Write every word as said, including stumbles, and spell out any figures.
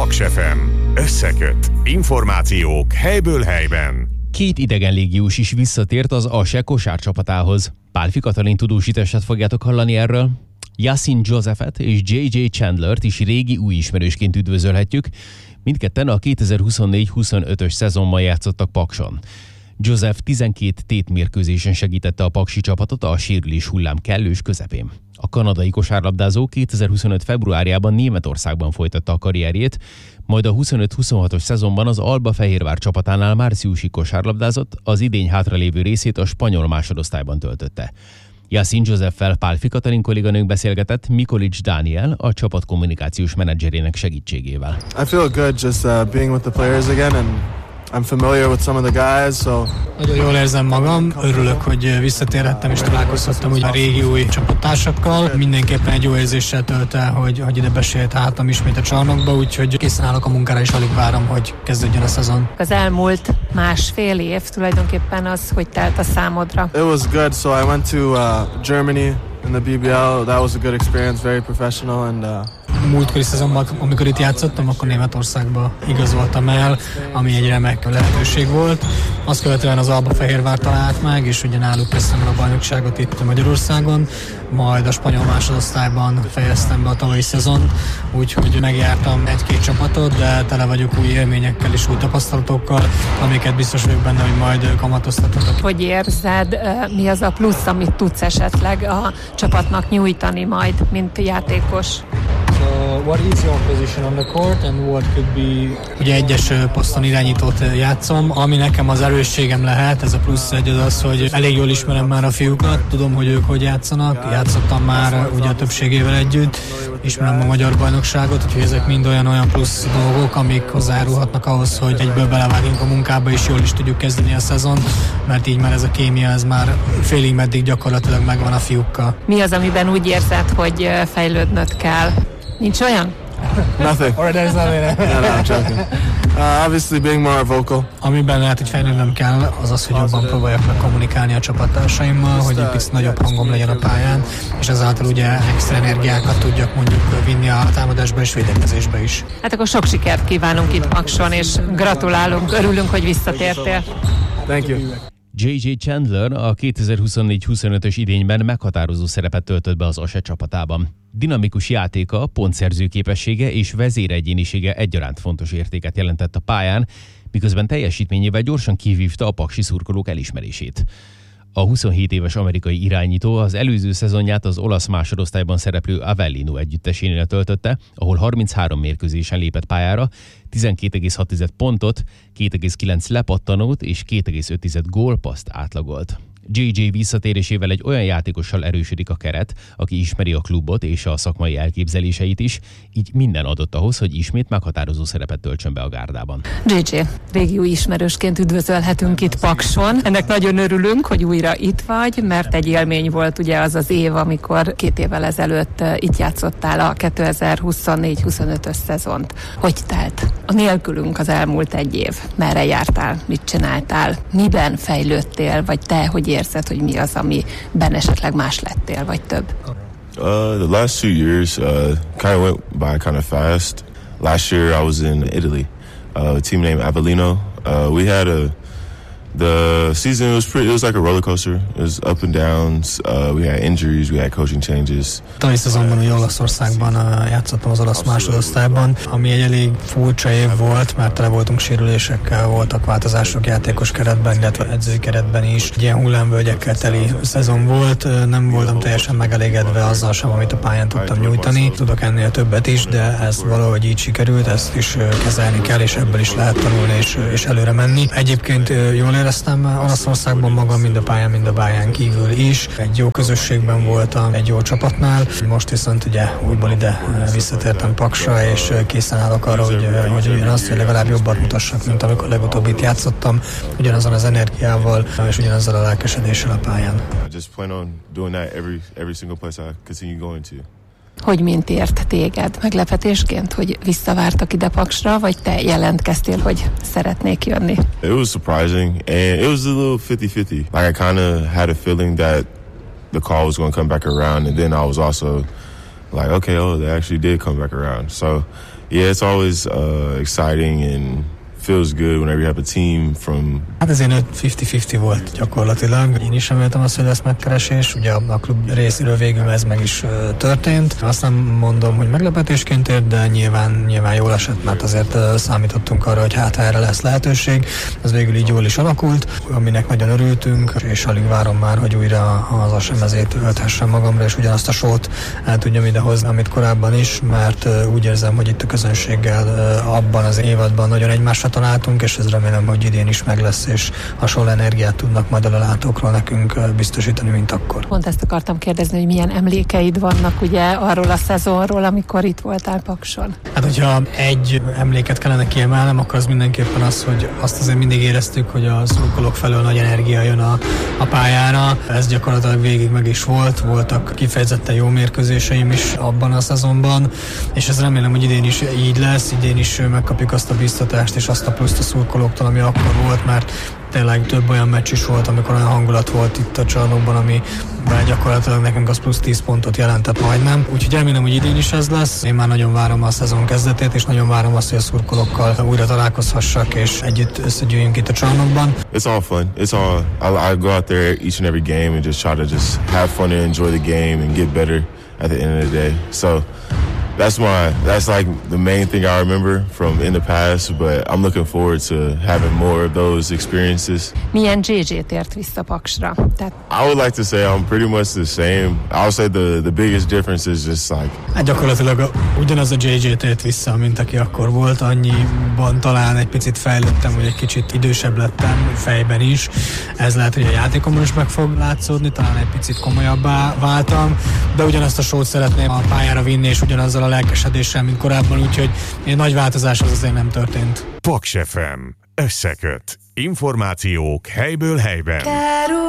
Paks ef em. Összeköt. Információk helyből helyben. Két idegen légiós is visszatért az á es é kosárcsapatához. Pálfi Katalin tudósítását fogjátok hallani erről. Yasin Josephet és jé jé Chandlert is régi új ismerősként üdvözölhetjük. Mindketten a kétezer-huszonnégy huszonötös szezonban játszottak Pakson. Joseph tizenkét tétmérkőzésen segítette a paksi csapatot a sérülés hullám kellős közepén. A kanadai kosárlabdázó kétezer-huszonöt februárjában Németországban folytatta a karrierjét, majd a huszonöt huszonhatos szezonban az Alba Fehérvár csapatánál márciusi kosárlabdázott, az idény hátralévő részét a spanyol másodosztályban töltötte. Yasin Josephel Pálfi Katalin kolléganőnk beszélgetett Mikolics Dániel, a csapat kommunikációs menedzserének segítségével. I feel good just uh, being with the players again and I'm familiar with some of the guys, so... Nagyon jól érzem magam, örülök, hogy visszatérhettem és találkozhattam ugye a régi új csapattársakkal. Mindenképpen egy jó érzéssel tölt el, hogy, hogy ide besétáltam ismét a csarnokba, úgyhogy készen állok a munkára és alig várom, hogy kezdődjön a szezon. Az elmúlt másfél év tulajdonképpen az, hogy telt a számodra. It was good, so I went to uh, Germany in the bé bé el. That was a good experience, very professional and... Uh... Múltkori szezonban, amikor itt játszottam, akkor Németországba igazoltam el, ami egy remek lehetőség volt. Azt követően az Alba Fehérvár talált meg, és ugye náluk kezdtem a bajnokságot itt Magyarországon, majd a spanyol másodosztályban fejeztem be a tavalyi szezon, úgyhogy megjártam egy-két csapatot, de tele vagyok új élményekkel és új tapasztalatokkal, amiket biztos vagyok benne, hogy majd kamatoztathatok. Hogy érzed, mi az a plusz, amit tudsz esetleg a csapatnak nyújtani majd, mint játékos? So, what is your position on the court and what could be... Ugye egyes poszton irányítót játszom, ami nekem az erősségem lehet, ez a plusz egy az az, hogy elég jól ismerem már a fiúkat, tudom, hogy ők hogy játszanak, játszottam már ugye a többségével együtt, ismerem a magyar bajnokságot, úgyhogy ezek mind olyan-olyan plusz dolgok, amik hozzájárulhatnak ahhoz, hogy egyből belevágjunk a munkába és jól is tudjuk kezdeni a szezon, mert így már ez a kémia, ez már félig meddig gyakorlatilag megvan a fiúkkal. Mi az, amiben úgy érzed, hogy fejlődnöd kell? Nincs olyan? Nothing. Or there's nothing. No, no, I'm joking. Uh, obviously being more vocal. Amiben lehet, hogy fejlődnöm kell, az az, hogy jobban próbáljak meg kommunikálni a csapattársaimmal, hogy egy picit nagyobb hangom legyen a pályán, és ezáltal ugye extra energiákat tudjak mondjuk vinni a támadásba és védekezésbe is. Hát akkor sok sikert kívánunk itt Pakson, és gratulálunk, örülünk, hogy visszatértél. Thank you. jé jé Chandler a kétezer-huszonnégy huszonötös idényben meghatározó szerepet töltött be az á es é csapatában. Dinamikus játéka, pontszerző képessége és vezéregyénisége egyaránt fontos értéket jelentett a pályán, miközben teljesítményével gyorsan kivívta a paksi szurkolók elismerését. A huszonhét éves amerikai irányító az előző szezonját az olasz másodosztályban szereplő Avellino együttesénél töltötte, ahol harminchárom mérkőzésen lépett pályára, tizenkét egész hat pontot, két egész kilenc lepattanót és két egész öt gólpasszt átlagolt. jé jé visszatérésével egy olyan játékossal erősödik a keret, aki ismeri a klubot és a szakmai elképzeléseit is, így minden adott ahhoz, hogy ismét meghatározó szerepet töltsön be a gárdában. jé jé, régió ismerősként üdvözölhetünk itt Pakson. Ennek nagyon örülünk, hogy újra itt vagy, mert egy élmény volt ugye az az év, amikor két évvel ezelőtt itt játszottál a kétezer-huszonnégy huszonötös szezont. Hogy telt a nélkülünk az elmúlt egy év? Merre jártál? Mit csináltál? Miben fejlődtél? Vagy te, hogy érzed, hogy mi az, amiben esetleg más lettél, vagy több? Uh, the last two years uh, kind of went by kind of fast. Last year I was in Italy, uh, a team named Avellino. Uh, we had a The season was pretty, it was like a roller coaster. It was up and downs. Uh, we had injuries, we had coaching changes. Tavalyi szezonban ugye Olaszországban uh, játszottam az olasz másodosztályban, ami egy elég furcsa év volt, mert tele voltunk sérülésekkel, voltak változások játékos keretben, illetve edzői keretben is. Egy ilyen hullámvölgyekkel teli szezon volt, nem voltam teljesen megelégedve azzal sem, amit a pályán tudtam nyújtani. Tudok ennél többet is, de ez valahogy így sikerült, ezt is kezelni kell, és ebből is lehet tanulni és, és előre menni. Egyébként jól éreztem Olaszországban magam, mind a pályán, mind a pályán kívül is. Egy jó közösségben voltam, egy jó csapatnál. Most viszont ugye újból ide visszatértem Paksra, és készen állok arra, hogy, hogy ugyanazt, hogy legalább jobbat mutassak, mint amikor legutóbb itt játszottam, ugyanazon az energiával, és ugyanazzal a lelkesedéssel a pályán. Hogy mint ért téged? Meglepetésként, hogy visszavártak ide Paksra, vagy te jelentkeztél, hogy szeretnék jönni? It was surprising, and it was a little fifty-fifty. Like I kind of had a feeling that the call was going to come back around, and then I was also like, okay, oh, they actually did come back around. So, yeah, it's always uh, exciting and feels good whenever you have a team from... Hát ez én ötven-ötven volt gyakorlatilag. Én is reméltem azt, hogy lesz megkeresés. Ugye a klub részéről végül ez meg is uh, történt. Azt nem mondom, hogy meglepetésként ért, de nyilván, nyilván jól esett, mert azért uh, számítottunk arra, hogy hát erre lesz lehetőség. Ez végül így jól is alakult, aminek nagyon örültünk, és alig várom már, hogy újra az a semezét ölthessem magamra, és ugyanazt a sót el tudjam idehozni, amit korábban is, mert uh, úgy érzem, hogy itt a közönséggel uh, abban az évadban nagyon egymásra találtunk, és ez remélem, hogy idén is meg lesz, és hasonló energiát tudnak majd a látókról nekünk biztosítani, mint akkor. Pont ezt akartam kérdezni, hogy milyen emlékeid vannak ugye arról a szezonról, amikor itt voltál Pakson? Hát, hogyha egy emléket kellene kiemelnem, akkor az mindenképpen az, hogy azt azért mindig éreztük, hogy a szurkolók felől nagy energia jön a, a pályára. Ez gyakorlatilag végig meg is volt, voltak kifejezetten jó mérkőzéseim is abban a szezonban, és ez remélem, hogy idén is így lesz, idén is megkapjuk azt a biztatást és azt a pluszt a szurkolóktól, ami akkor volt, mert tényleg több olyan meccs is volt, amikor olyan hangulat volt itt a csarnokban, ami gyakorlatilag nekünk az plusz tíz pontot jelentett majdnem. Úgyhogy remélem, hogy idén is ez lesz. Én már nagyon várom a szezon kezdetét, és nagyon várom azt, hogy a szurkolókkal újra találkozhassak, és együtt összegyűjjünk itt a csarnokban. It's all fun. It's all, I, I go out there each and every game and just try to just have fun and enjoy the game and get better at the end of the day. So That's my, that's like the main thing I remember from in the past, but I'm looking forward to having more of those experiences. Milyen jé jé tért vissza Paksra? Tehát... I would like to say I'm pretty much the same. I would say the, the biggest difference is just like... Hát gyakorlatilag ugyanaz a jé jé tért vissza, mint aki akkor volt, annyiban talán egy picit fejlődtem, hogy egy kicsit idősebb lettem fejben is. Ez lehet, hogy a játékomon is meg fog látszódni, talán egy picit komolyabbá váltam, de ugyanazt a sót szeretném a pályára vinni, és ugyanazzal a lelkesedéssel, mint korábban, úgyhogy egy nagy változás az azért nem történt. Paks ef em. Összeköt. Információk helyből helyben.